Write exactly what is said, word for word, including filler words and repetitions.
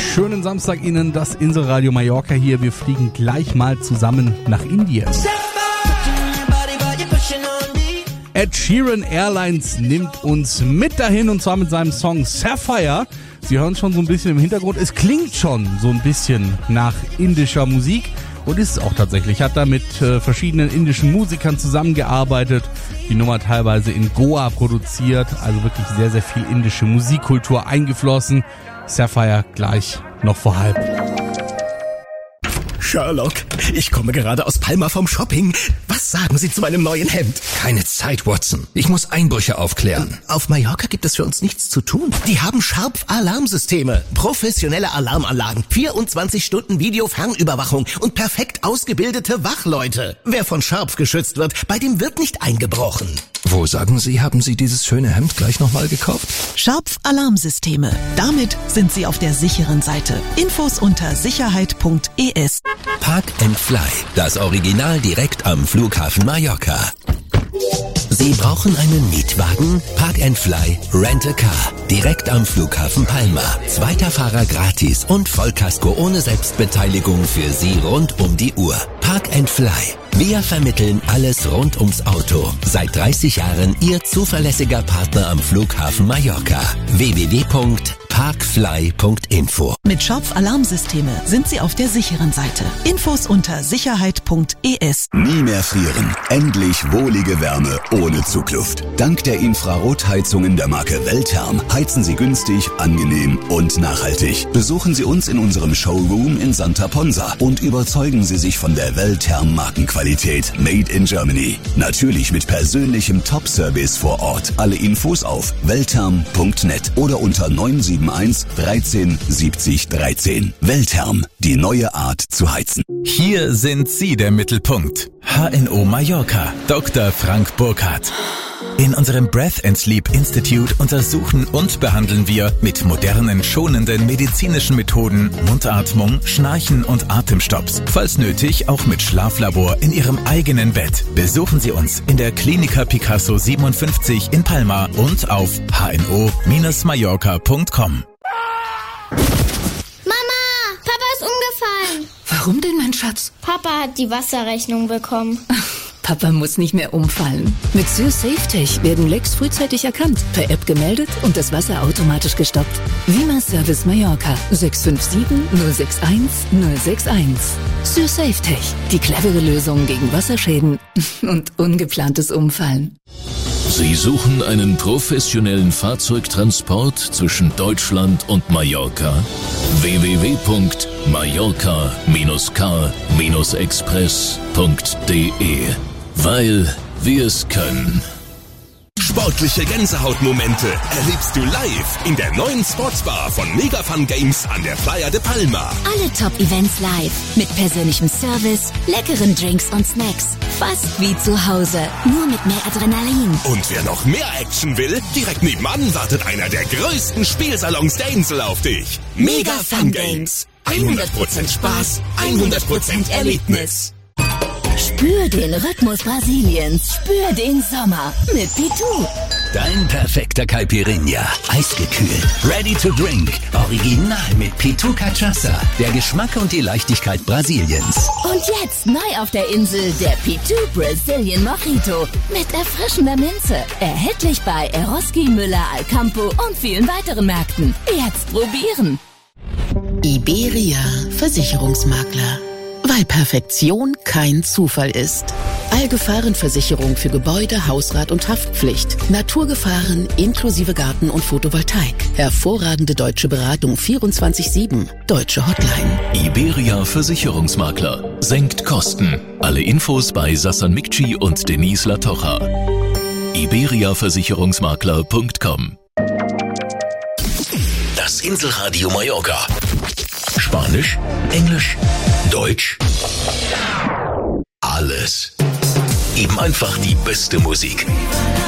schönen Samstag Ihnen, das Inselradio Mallorca hier. Wir fliegen gleich mal zusammen nach Indien. Ed Sheeran Airlines nimmt uns mit dahin und zwar mit seinem Song Sapphire. Sie hören schon so ein bisschen im Hintergrund. Es klingt schon so ein bisschen nach indischer Musik und ist es auch tatsächlich. Hat da mit äh, verschiedenen indischen Musikern zusammengearbeitet. Die Nummer teilweise in Goa produziert. Also wirklich sehr, sehr viel indische Musikkultur eingeflossen. Sapphire gleich noch vor halb. Sherlock, ich komme gerade aus Palma vom Shopping. Was sagen Sie zu meinem neuen Hemd? Keine Zeit, Watson. Ich muss Einbrüche aufklären. Auf Mallorca gibt es für uns nichts zu tun. Die haben Sharp-Alarmsysteme, professionelle Alarmanlagen, vierundzwanzig Stunden Videofernüberwachung und perfekt ausgebildete Wachleute. Wer von Sharp geschützt wird, bei dem wird nicht eingebrochen. Wo, sagen Sie, haben Sie dieses schöne Hemd gleich nochmal gekauft? Sharp Alarmsysteme. Damit sind Sie auf der sicheren Seite. Infos unter sicherheit punkt e s. Park and Fly. Das Original direkt am Flughafen Mallorca. Sie brauchen einen Mietwagen? Park and Fly Rent a Car. Direkt am Flughafen Palma. Zweiter Fahrer gratis und Vollkasko ohne Selbstbeteiligung für Sie rund um die Uhr. Park and Fly. Wir vermitteln alles rund ums Auto. Seit dreißig Jahren Ihr zuverlässiger Partner am Flughafen Mallorca. w w w punkt parkfly punkt info. Mit Schopf Alarmsysteme sind Sie auf der sicheren Seite. Infos unter sicherheit punkt e s. Nie mehr frieren. Endlich wohlige Wärme ohne Zugluft. Dank der Infrarotheizungen der Marke Weltherm heizen Sie günstig, angenehm und nachhaltig. Besuchen Sie uns in unserem Showroom in Santa Ponsa und überzeugen Sie sich von der Weltherm Markenqualität Made in Germany. Natürlich mit persönlichem Top-Service vor Ort. Alle Infos auf weltherm punkt net oder unter neun sieben eins dreizehn siebzig dreizehn. Weltherm, die neue Art zu heizen. Hier sind Sie der Mittelpunkt. H N O Mallorca, Doktor Frank Burkhardt. In unserem Breath and Sleep Institute untersuchen und behandeln wir mit modernen, schonenden medizinischen Methoden Mundatmung, Schnarchen und Atemstopps. Falls nötig, auch mit Schlaflabor in Ihrem eigenen Bett. Besuchen Sie uns in der Klinika Picasso siebenundfünfzig in Palma und auf h n o Bindestrich mallorca punkt com. Mama, Papa ist umgefallen. Warum denn, mein Schatz? Papa hat die Wasserrechnung bekommen. Papa muss nicht mehr umfallen. Mit SürSafeTech werden Lecks frühzeitig erkannt, per App gemeldet und das Wasser automatisch gestoppt. Vima Service Mallorca sechs fünf sieben null sechs eins null sechs eins. SürSafeTech, die clevere Lösung gegen Wasserschäden und ungeplantes Umfallen. Sie suchen einen professionellen Fahrzeugtransport zwischen Deutschland und Mallorca? w w w punkt mallorca Bindestrich car express punkt d e. Weil wir es können. Sportliche Gänsehautmomente erlebst du live in der neuen Sportsbar von Mega Fun Games an der Playa de Palma. Alle Top-Events live mit persönlichem Service, leckeren Drinks und Snacks. Fast wie zu Hause, nur mit mehr Adrenalin. Und wer noch mehr Action will, direkt nebenan wartet einer der größten Spielsalons der Insel auf dich. Mega Fun Games. hundert Prozent Spaß, hundert Prozent Erlebnis. Spür den Rhythmus Brasiliens. Spür den Sommer mit Pitu. Dein perfekter Caipirinha. Eisgekühlt. Ready to drink. Original mit Pitu Cachaça. Der Geschmack und die Leichtigkeit Brasiliens. Und jetzt neu auf der Insel der Pitu Brazilian Mojito. Mit erfrischender Minze. Erhältlich bei Eroski, Müller, Alcampo und vielen weiteren Märkten. Jetzt probieren. Iberia Versicherungsmakler. Weil Perfektion kein Zufall ist. Allgefahrenversicherung für Gebäude, Hausrat und Haftpflicht. Naturgefahren inklusive Garten und Photovoltaik. Hervorragende deutsche Beratung vierundzwanzig sieben. Deutsche Hotline. Iberia Versicherungsmakler. Senkt Kosten. Alle Infos bei Sassan Mikci und Denise Latocha. iberia versicherungsmakler punkt com. Das Inselradio Mallorca. Spanisch, Englisch, Deutsch. Alles. Eben einfach die beste Musik.